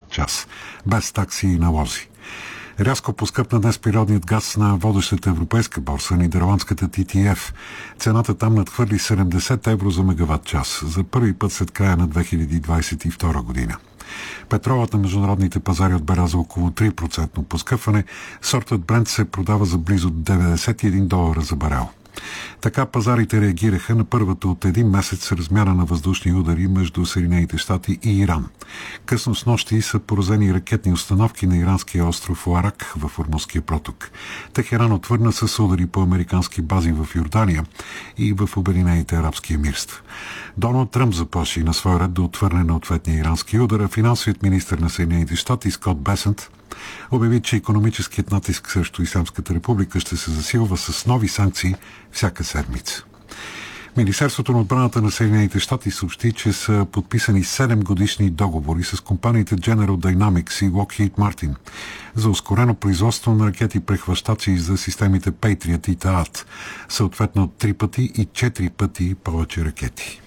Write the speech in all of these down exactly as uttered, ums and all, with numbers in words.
час, без такси и налози. Рязко поскъпна днес природният газ на водещата европейска борса, нидерландската Ти Ти Еф. Цената там надхвърли седемдесет евро за мегаватт час, за първи път след края на две хиляди двадесет и втора година. Петролът на международните пазари отбеляза около три процента поскъпване. Сортът Брент се продава за близо деветдесет и един долара за барел. Така пазарите реагираха на първата от един месец размяна на въздушни удари между Съединените щати и Иран. Късно с нощи са поразени ракетни установки на иранския остров Ларак в Ормузския проток. Техеран отвърна с удари по американски бази в Йордания и в Обединените арабски емирства. Доналд Тръмп заплаши на своя ред да отвърне на ответния ирански удар, а финансовият министър на Съединените щати Скот Бесент обяви, че икономическият натиск срещу Ислямската република ще се засилва с нови санкции всяка седмица. Министерството на отбраната на Съединените щати съобщи, че са подписани седем годишни договори с компаниите General Dynamics и Lockheed Martin за ускорено производство на ракети-прехващачи за системите Patriot и Таат, съответно три пъти и четири пъти повече ракети.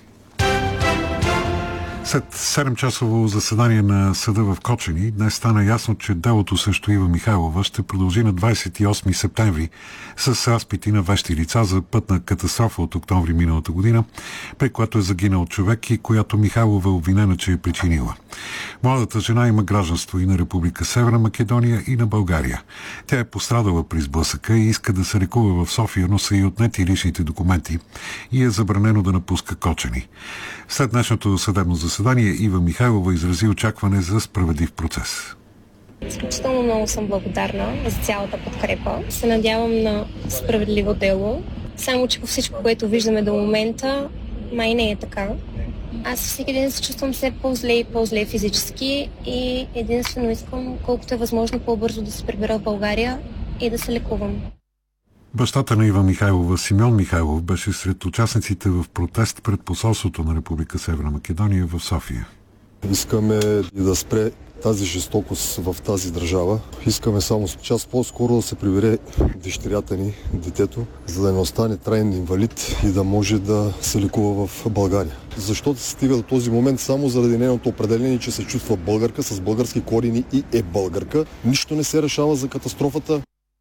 След седемчасово заседание на съда в Кочани, днес стана ясно, че делото срещу Ива Михайлова ще продължи на двадесет и осми септември с разпити на вещи лица за пътна катастрофа от октомври миналата година, при която е загинал човек и която Михайлова е обвинена, че е причинила. Младата жена има гражданство и на Република Северна Македония, и на България. Тя е пострадала при сблъсъка и иска да се лекува в София, но са и отнети личните документи и е забранено да напуска Кочани. След днешното съдебно заседание Ива Михайлова изрази очакване за справедлив процес. Изключително много съм благодарна за цялата подкрепа. Се надявам на справедливо дело. Само че по всичко, което виждаме до момента, май не е така. Аз всеки ден се чувствам все по-зле и по-зле физически и единствено искам колкото е възможно по-бързо да се прибера в България и да се лекувам. Бащата на Ива Михайлова, Симеон Михайлов, беше сред участниците в протест пред посолството на Република Северна Македония в София. Искаме да спре тази жестокост в тази държава. Искаме само час по-скоро да се прибере дъщерята ни, детето, за да не остане траен инвалид и да може да се лекува в България. Защото се стига до този момент само заради нейното определение, че се чувства българка с български корени и е българка. Нищо не се решава за катастрофата.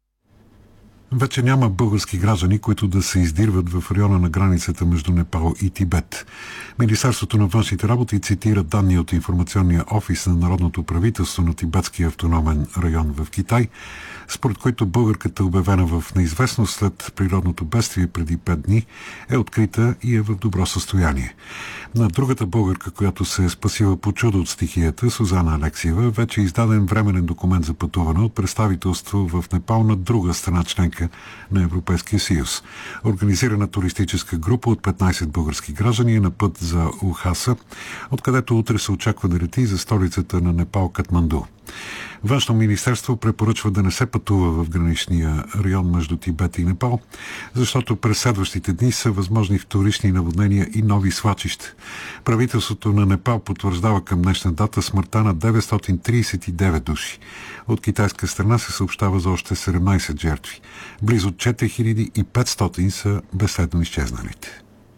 Вече няма български граждани, които да се издирват в района на границата между Непал и Тибет. Министерството на външните работи цитира данни от информационния офис на Народното правителство на Тибетския автономен район в Китай, според който българката, обявена в неизвестност след природното бедствие преди пет дни, е открита и е в добро състояние. На другата българка, която се е спасила по чудо от стихията, Сузана Алексиева, вече е издаден временен документ за пътуване от представителство в Непал на друга страна членка на Европейския съюз. Организирана туристическа група от петнадесет български граждани е на път за Лхаса, откъдето утре се очаква да лети за столицата на Непал Катманду. Външно министерство препоръчва да не се пътува в граничния район между Тибет и Непал, защото през следващите дни са възможни вторични наводнения и нови свлачища. Правителството на Непал потвърждава към днешна дата смъртта на деветстотин тридесет и девет души. От китайска страна се съобщава за още седемнадесет жертви. Близо четири хиляди и петстотин са безследно изчезналите.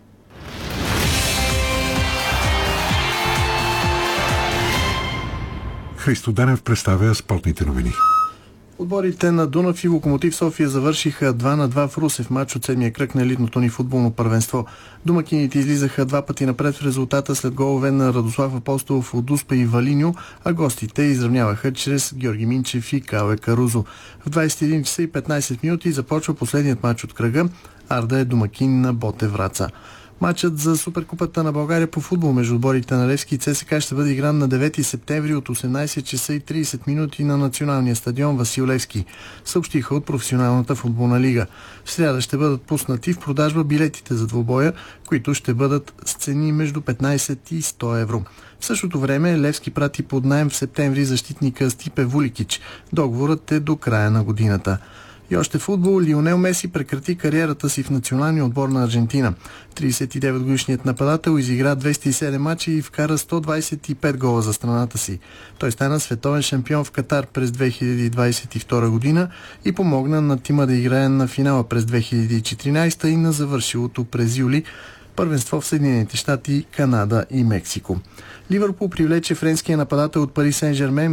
Христо Денев представя спортните новини. Отборите на Дунав и Локомотив София завършиха два на два в Русе в матч от седмия кръг на елитното ни футболно първенство. Домакините излизаха два пъти напред в резултата след голове на Радослав Апостолов от Успа и Валиньо, а гостите изравняваха чрез Георги Минчев и Кале Карузо. В двадесет и един часа и петнадесет минути започва последният матч от кръга. Арда е домакин на Ботев Враца. Матчът за Суперкупата на България по футбол между отборите на Левски и ЦСКА ще бъде игран на девети септември от осемнадесет часа и тридесет минути на националния стадион Васил Левски, съобщиха от професионалната футболна лига. В сряда ще бъдат пуснати в продажба билетите за двубоя, които ще бъдат с цени между петнадесет и сто евро. В същото време Левски прати под наем в септември защитника Стипе Вуликич. Договорът е до края на годината. И още футбол. Лионел Меси прекрати кариерата си в националния отбор на Аржентина. тридесет и девет годишният нападател изигра двеста и седем мача и вкара сто двадесет и пет гола за страната си. Той стана световен шампион в Катар през две хиляди двадесет и втора година и помогна на тима да играе на финала през две хиляди и четиринадесета и на завършилото през юли първенство в Съединените щати, Канада и Мексико. Ливърпул привлече френския нападател от Пари Сен-Жермен